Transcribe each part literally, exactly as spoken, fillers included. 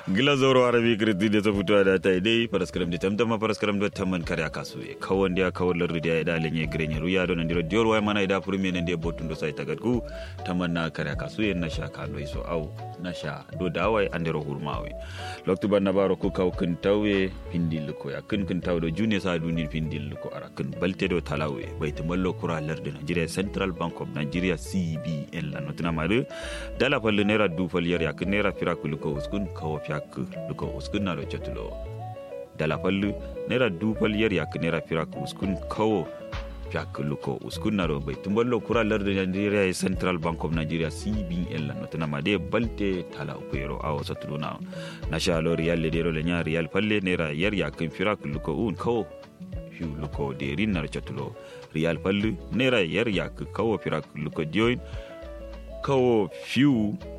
gila zoro arabi kriti da ta fito da ta dai paraskaram da tamtama paraskaram da tamman kare kasu e kawon dia kawon lardi da da lenye grenye ruya don ndiro dior way mana ida premier ne botun do sai tagadku tamman na kare kasu e na sha ka do iso au na sha do dawai andero hurmawe loktu banna baro ku kaw kun tawe pindil ko ya kun kun taw do junior sa dunil pindil ko ara kun balte do talawe bayti mallo kura lardi Nigeria Central Bank of Nigeria C B N la notuna mare dala palle nera du fal yar ya kun nera firakul ko uskun kaw fiak luko uskun na do chetulo dala palle nera du fal yar ya kun nera firakul uskun kaw fiak luko uskun na do bayti mallo kura lardi Nigeria Central Bank of Nigeria C B N la notuna made balte tala ko awo satuluna na sha lo real le dero le nya real palle nera yar ya kun firakul luko un kaw fiu luko de rinnar chetulo real palle nera yar ya kun kaw firakul luko join kawo fiu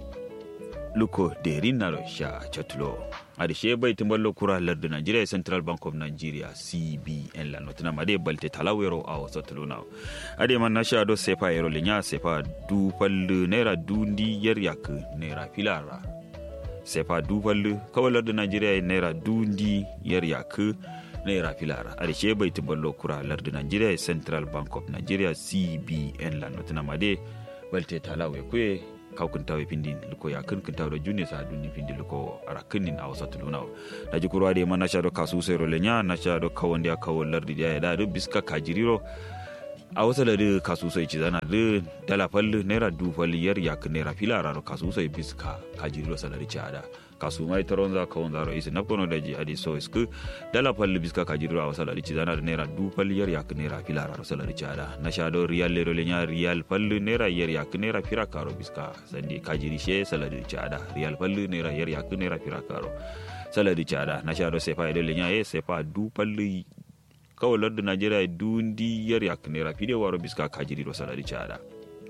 luko de rinaro sha chatulo ade she bai timballo kura lardu Nigeria Central Bank of Nigeria C B N la notina made balte talawero aw satulo now ade man na sha do sefa yero linya sefa du pallu naira dundi yer yak naira filara sefa du pallu kawo lardu Nigeria naira dundi yer yak naira filara ade she bai timballo kura lardu Nigeria Central Bank of Nigeria C B N la notina made balte talawe kwe kawkun tawe pindin luko ya kun kun tawe junior sa dunni pindin luko ara kunin a wasa tuluna da jikurwa de mana sha do kasu sai rolenya na sha do kawon da kawon lardi da da do biska kajiriro a wasa da kasu sai ci zana da dala fallu naira du falli yar ya kun naira filara ro kasu sai biska kajiriro salari ci ada kasu mai taronza kawon zaro isi na kono da ji adi so isku dala fallu biska kajiriro a wasa da ci zana da naira du falli yar ya kun naira filara ro salari ci ada na sha do riyal le rolenya riyal fallu naira yar ya kun naira fira karo biska sandi kajiri she salari ci ada riyal fallu naira yar ya kun naira fira karo salari ci ada na sha do sefa de lenya e sefa du fallu kawalar da Najeriya dundi yar ya kun naira fide waro biska kajiri ro salari ci ada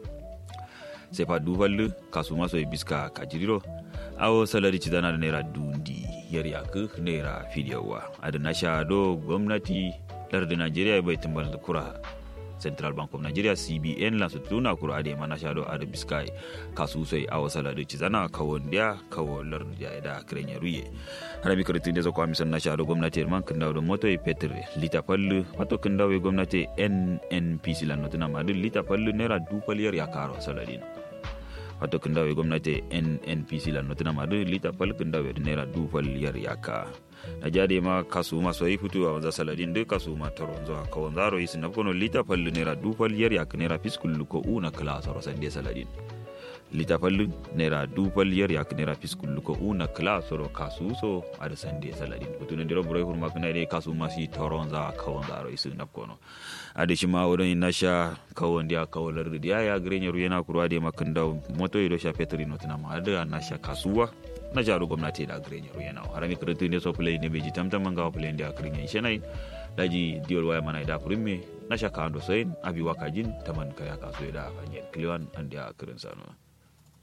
sefa du fallu kasu maso biska kajiri ro awo salari ci dana da naira dundi yar ya kun naira fide wa adana sha do gwamnati lar da Najeriya bai tambal da kura Central Bank of Nigeria C B N la sutuna kura ade mana shado ade biskai kasu sai a wasala da cizana kawon dia kawolar da da krenya ruye harami kritin da zakwa misan na shado gwamnati man kan dawo moto e petre lita pallu wato kan dawo gwamnati N N P C la notuna madu lita pallu naira du paliyar ya karo saladin wato kan dawo gwamnati N N P C la notuna madu lita pallu kan dawo naira du paliyar ya ka na jade ma kasu ma so yifutu a wanza saladin de kasu ma toronzo a kawon zaro isi na kono lita pallu naira du pal yer yak naira fiskul ko una kala soro sande saladin lita pallu naira du pal yer yak naira fiskul ko una kala soro kasu so ada sande saladin kutuna diro bure hurma kana de kasu ma si toronza a kawon zaro isi na kono ade shi ma wodon nasha kawon dia kawolar dia ya grenya ruyena kurwa de makanda moto ido sha petrino tana ma ada nasha kasuwa na jaro gwamnati da grenya ruyena harami kretu ne so play ne beji tamtam manga play ndia grenya shenai daji diol waya mana da primme na shaka ando soin abi wakajin taman kaya kaso da fanyen kliwan andia kren sano